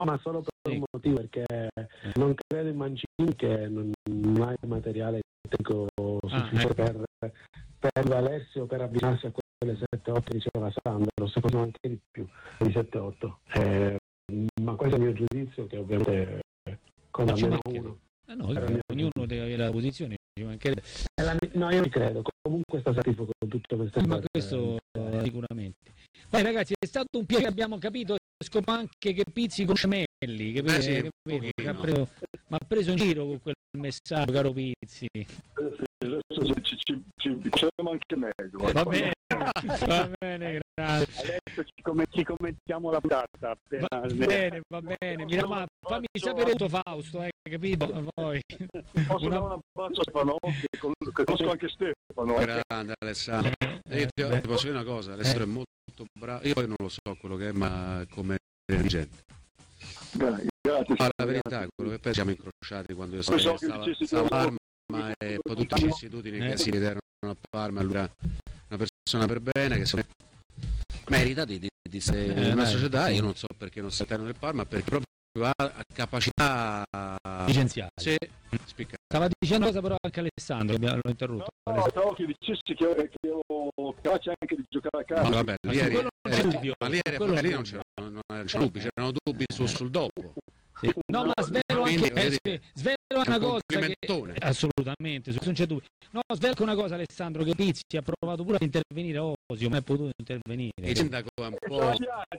ma solo per un motivo, perché non credo in Mancini, che non ha il materiale tecnico sufficiente per Alessio, per avvicinarsi a quelle 7-8 diceva Sandro, se fossero anche di più di 7-8. Ma questo è il mio giudizio, che ovviamente con almeno uno. Ognuno deve avere la posizione. No, io credo, comunque sta satisfatto con tutto questo. Ma questo sicuramente. Dai ragazzi, è stato un piacere, abbiamo capito, scopro anche che Pizzi conosce Melli, che ha preso in giro con quel messaggio, caro Pizzi. Adesso ci diciamo anche meglio. Va bene, grazie. Adesso ci commentiamo la puntata. Va bene, mi raccomando, fammi sapere tutto, Fausto, capito? Poi. Posso dare un abbraccio a Stefano, che conosco anche Stefano. Grande Alessandro. Io ti posso dire una cosa, Alessandro è molto bravo, io poi non lo so quello che è, ma come dirigente. Grazie. Ma la verità è quello che poi siamo incrociati quando io stavo a Parma, e poi tutti gli istituti che si erano a Parma, allora una persona per bene che merita di una società. Io non so perché non sia all'interno del Parma, perché proprio ha capacità licenziale. Sì. Stava dicendo cosa però anche Alessandro, l'ho interrotto. No, che dicessi che ho capace anche di giocare a calcio. No, vabbè, lì non c'erano dubbi sul dopo. Sì. No, ma svelo anche una cosa che, assolutamente, non c'è dubbio. No, svelo anche una cosa, Alessandro, che Pizzi ha provato pure a intervenire Osio, ma è potuto intervenire. Il sindaco è un po'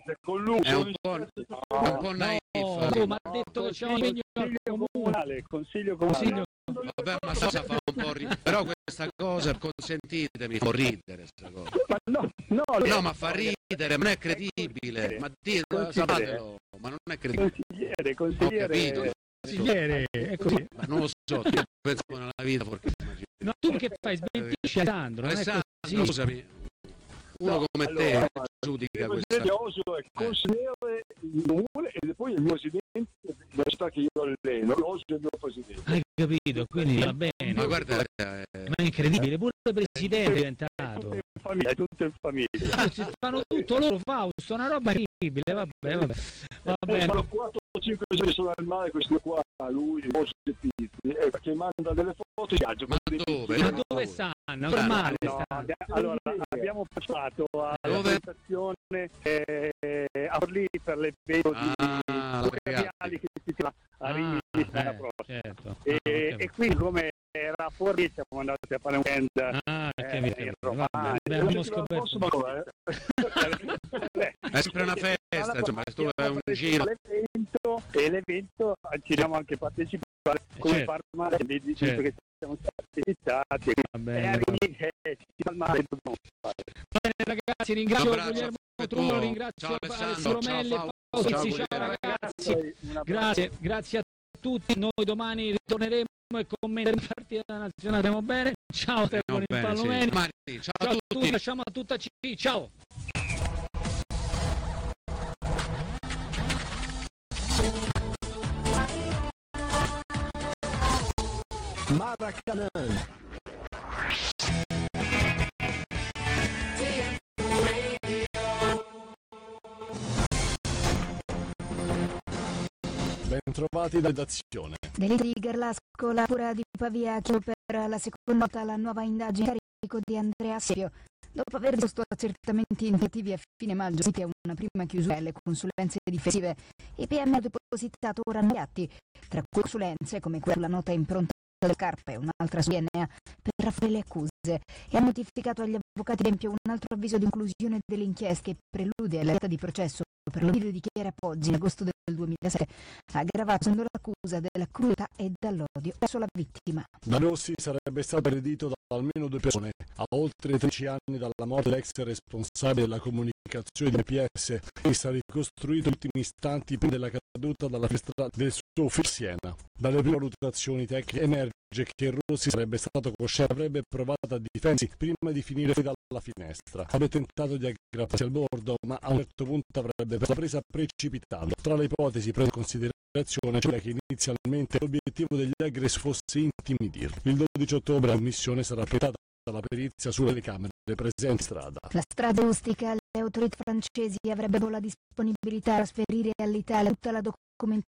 naif. Ma ha detto che c'è un impegno comunale, consiglio comunale. Vabbè, ma cosa fa un po' ridere? Però questa cosa, consentitemi, fa ridere questa cosa. No, ma fa ridere, ma non è credibile. Ma sapatelo, ma non è credibile. Consigliere, è così. Ma non lo so, io penso nella vita perché no, tu che fai? Smentisci Alessandro, non è così. Scusami, uno come te giudica questa cosa. Osio è consigliere in comune e poi il mio presidente della città che io alleno, Osio è il mio presidente. Hai capito, quindi va bene. Ma guarda, ma è incredibile, pure il presidente è diventato. Tutte in famiglia. Fanno tutto loro, Fausto, una roba incredibile, vabbè. Va bene. Sono 4-5 giorni sono al mare, questo qua, lui, Osio e Pizzi, che manda delle foto, viaggio. Ma dove stanno? Al mare stanno. Allora, abbiamo passato alla presentazione a Forlì per l'evento di reali che si chiama a Rimini la prossima. Certo. E qui come era fuori siamo andati a fare un weekend in Romagna. Abbiamo scoperto. È sempre una festa, insomma, tu è un giro. L'evento ci siamo anche partecipare come Parma, visto che siamo stati citati Bene ragazzi, ringrazio Guglielmo Trullo, ringrazio Alessandro Romelli e Fausto. Ciao ragazzi, grazie a tutti, noi domani ritorneremo e commenteremo la partita nazionale, stiamo bene, ciao Stefano Impallomeni, ciao a tutti, lasciamo a tutta C, ciao. Maracanã. Bentrovati da redazione. Delitto di Garlasco, la procura di Pavia chiude per la seconda volta la nuova indagine a carico di Andrea Serio. Dopo aver disposto accertamenti innovativi a fine maggio, uniti a una prima chiusura delle consulenze difensive, i PM ha depositato ora 9 atti, tra cui consulenze come quella sulla nota impronta delle scarpe e un'altra su DNA per rafforzare le accuse, e ha notificato agli avvocati ad esempio un altro avviso di conclusione delle inchieste che prelude alla data di processo per l'omicidio di Chiara Poggi in agosto del 2007, aggravando l'accusa della crudeltà e dall'odio verso la vittima. Da Rossi sarebbe stato aggredito da almeno 2 persone a oltre 13 anni dalla morte dell'ex responsabile della comunicazione di MPS, che sta ricostruito gli ultimi istanti prima della caduta dalla finestra del suo ufficio a Siena. Dalle prime valutazioni tecniche emerge che Rossi sarebbe stato cosciente, avrebbe provato a difendersi prima di finire dalla finestra. Avrebbe tentato di aggrapparsi al bordo, ma a un certo punto avrebbe preso la presa precipitando. Tra le ipotesi prese in considerazione c'è quella che inizialmente l'obiettivo degli aggressori fosse intimidirlo. Il 12 ottobre la commissione sarà affidata alla perizia sulle telecamere presenti in strada. La strada rustica, le autorità francesi avrebbero la disponibilità a trasferire all'Italia tutta la documentazione commentato